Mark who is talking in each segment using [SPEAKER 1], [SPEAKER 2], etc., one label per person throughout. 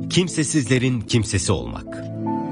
[SPEAKER 1] Kimsesizlerin kimsesi olmak.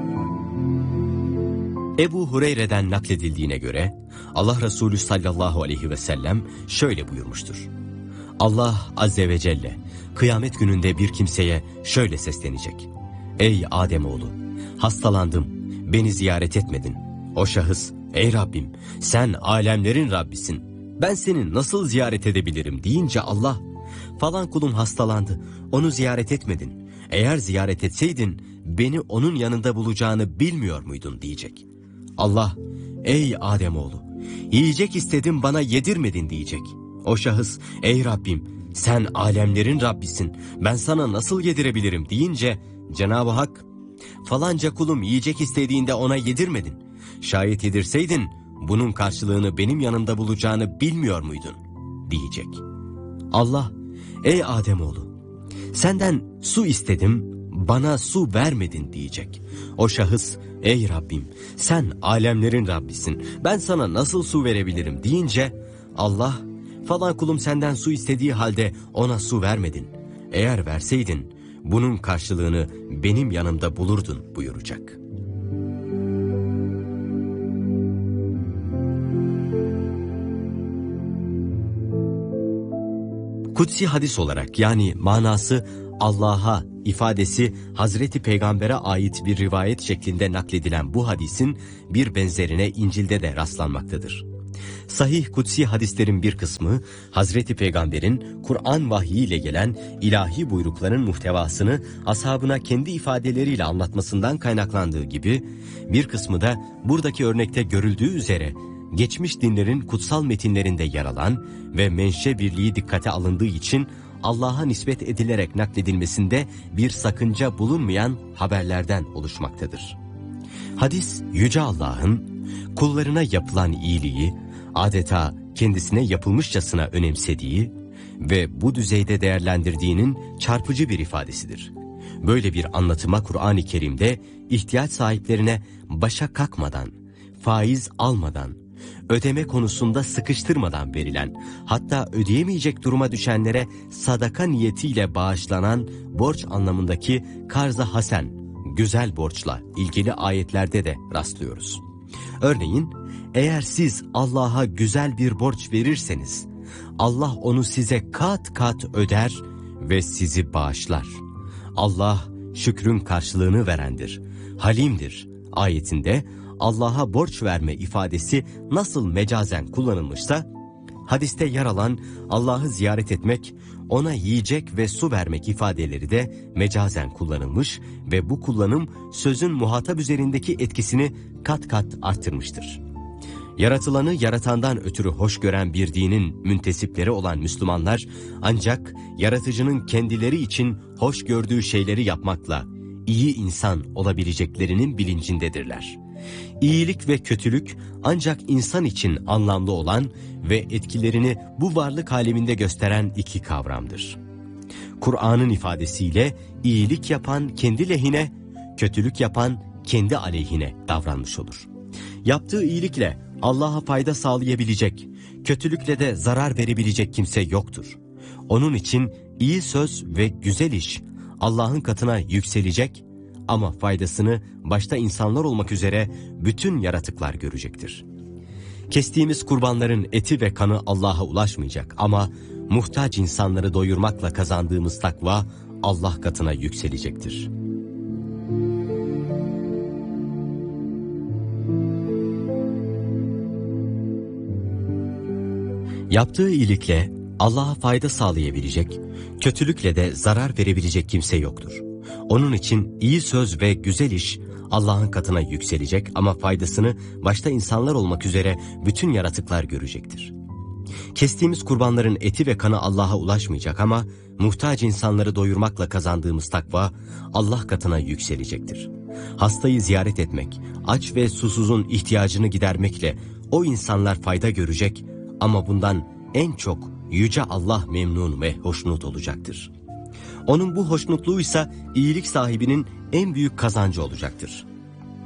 [SPEAKER 1] Ebu Hureyre'den nakledildiğine göre Allah Resulü sallallahu aleyhi ve sellem şöyle buyurmuştur. Allah azze ve celle kıyamet gününde bir kimseye şöyle seslenecek. Ey Ademoğlu, hastalandım, beni ziyaret etmedin. O şahıs, ey Rabbim, sen alemlerin Rabbisin, ben seni nasıl ziyaret edebilirim deyince Allah, falan kulum hastalandı, onu ziyaret etmedin. Eğer ziyaret etseydin beni onun yanında bulacağını bilmiyor muydun diyecek. Allah, ey Ademoğlu, yiyecek istedim bana yedirmedin diyecek. O şahıs, ey Rabbim, sen alemlerin Rabbisin, ben sana nasıl yedirebilirim deyince Cenab-ı Hak, falanca kulum yiyecek istediğinde ona yedirmedin. Şayet yedirseydin bunun karşılığını benim yanımda bulacağını bilmiyor muydun diyecek. Allah, ey Ademoğlu, senden su istedim, bana su vermedin diyecek. O şahıs, ey Rabbim, sen alemlerin Rabbisin, ben sana nasıl su verebilirim deyince Allah, falan kulum senden su istediği halde ona su vermedin. Eğer verseydin bunun karşılığını benim yanımda bulurdun buyuracak. Kutsi hadis olarak, yani manası Allah'a ifadesi Hazreti Peygamber'e ait bir rivayet şeklinde nakledilen bu hadisin bir benzerine İncil'de de rastlanmaktadır. Sahih kutsi hadislerin bir kısmı Hazreti Peygamber'in Kur'an vahyiyle gelen ilahi buyrukların muhtevasını ashabına kendi ifadeleriyle anlatmasından kaynaklandığı gibi, bir kısmı da buradaki örnekte görüldüğü üzere geçmiş dinlerin kutsal metinlerinde yer alan ve menşe birliği dikkate alındığı için Allah'a nispet edilerek nakledilmesinde bir sakınca bulunmayan haberlerden oluşmaktadır. Hadis, Yüce Allah'ın kullarına yapılan iyiliği adeta kendisine yapılmışçasına önemsediği ve bu düzeyde değerlendirdiğinin çarpıcı bir ifadesidir. Böyle bir anlatıma Kur'an-ı Kerim'de ihtiyaç sahiplerine başa kalkmadan, faiz almadan, ödeme konusunda sıkıştırmadan verilen, hatta ödeyemeyecek duruma düşenlere sadaka niyetiyle bağışlanan borç anlamındaki karz-ı hasen, güzel borçla ilgili ayetlerde de rastlıyoruz. Örneğin, eğer siz Allah'a güzel bir borç verirseniz, Allah onu size kat kat öder ve sizi bağışlar. Allah şükrün karşılığını verendir, halimdir ayetinde Allah'a borç verme ifadesi nasıl mecazen kullanılmışsa, hadiste yer alan Allah'ı ziyaret etmek, ona yiyecek ve su vermek ifadeleri de mecazen kullanılmış ve bu kullanım sözün muhatap üzerindeki etkisini kat kat arttırmıştır. Yaratılanı yaratandan ötürü hoş gören bir dinin müntesipleri olan Müslümanlar ancak yaratıcının kendileri için hoş gördüğü şeyleri yapmakla iyi insan olabileceklerinin bilincindedirler. İyilik ve kötülük ancak insan için anlamlı olan ve etkilerini bu varlık aleminde gösteren iki kavramdır. Kur'an'ın ifadesiyle iyilik yapan kendi lehine, kötülük yapan kendi aleyhine davranmış olur. Yaptığı iyilikle Allah'a fayda sağlayabilecek, kötülükle de zarar verebilecek kimse yoktur. Onun için iyi söz ve güzel iş Allah'ın katına yükselecek ama faydasını başta insanlar olmak üzere bütün yaratıklar görecektir. Kestiğimiz kurbanların eti ve kanı Allah'a ulaşmayacak ama muhtaç insanları doyurmakla kazandığımız takva Allah katına yükselecektir. Yaptığı iyilikle Allah'a fayda sağlayabilecek, kötülükle de zarar verebilecek kimse yoktur. Onun için iyi söz ve güzel iş Allah'ın katına yükselecek ama faydasını başta insanlar olmak üzere bütün yaratıklar görecektir. Kestiğimiz kurbanların eti ve kanı Allah'a ulaşmayacak ama muhtaç insanları doyurmakla kazandığımız takva Allah katına yükselecektir. Hastayı ziyaret etmek, aç ve susuzun ihtiyacını gidermekle o insanlar fayda görecek ama bundan en çok Yüce Allah memnun ve hoşnut olacaktır. Onun bu hoşnutluğuysa iyilik sahibinin en büyük kazancı olacaktır.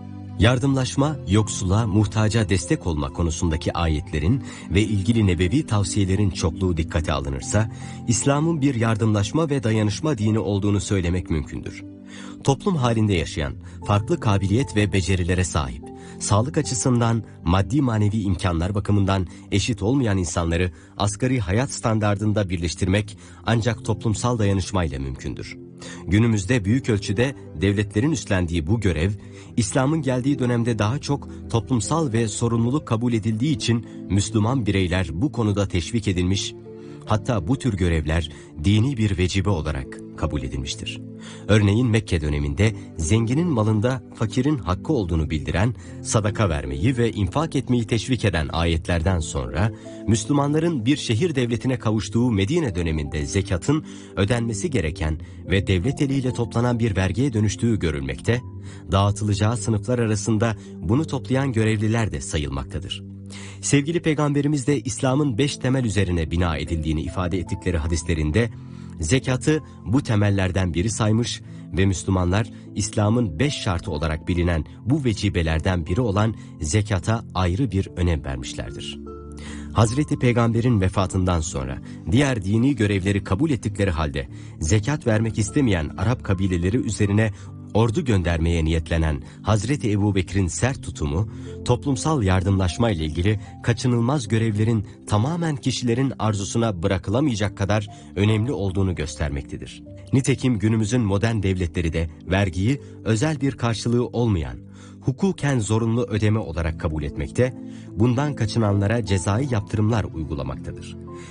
[SPEAKER 1] Yardımlaşma, yoksula, muhtaca destek olma konusundaki ayetlerin ve ilgili nebevi tavsiyelerin çokluğu dikkate alınırsa, İslam'ın bir yardımlaşma ve dayanışma dini olduğunu söylemek mümkündür. Toplum halinde yaşayan, farklı kabiliyet ve becerilere sahip, sağlık açısından, maddi manevi imkanlar bakımından eşit olmayan insanları asgari hayat standardında birleştirmek ancak toplumsal dayanışmayla mümkündür. Günümüzde büyük ölçüde devletlerin üstlendiği bu görev, İslam'ın geldiği dönemde daha çok toplumsal ve sorumluluk kabul edildiği için Müslüman bireyler bu konuda teşvik edilmiş, hatta bu tür görevler dini bir vecibe olarak kabul edilmiştir. Örneğin Mekke döneminde zenginin malında fakirin hakkı olduğunu bildiren, sadaka vermeyi ve infak etmeyi teşvik eden ayetlerden sonra, Müslümanların bir şehir devletine kavuştuğu Medine döneminde zekatın ödenmesi gereken ve devlet eliyle toplanan bir vergiye dönüştüğü görülmekte, dağıtılacağı sınıflar arasında bunu toplayan görevliler de sayılmaktadır. Sevgili Peygamberimiz de İslam'ın 5 temel üzerine bina edildiğini ifade ettikleri hadislerinde zekatı bu temellerden biri saymış ve Müslümanlar İslam'ın 5 şartı olarak bilinen bu vecibelerden biri olan zekata ayrı bir önem vermişlerdir. Hazreti Peygamber'in vefatından sonra diğer dini görevleri kabul ettikleri halde zekat vermek istemeyen Arap kabileleri üzerine ordu göndermeye niyetlenen Hazreti Ebubekir'in sert tutumu, toplumsal yardımlaşma ile ilgili kaçınılmaz görevlerin tamamen kişilerin arzusuna bırakılamayacak kadar önemli olduğunu göstermektedir. Nitekim günümüzün modern devletleri de vergiyi özel bir karşılığı olmayan, hukuken zorunlu ödeme olarak kabul etmekte, bundan kaçınanlara cezai yaptırımlar uygulamaktadır.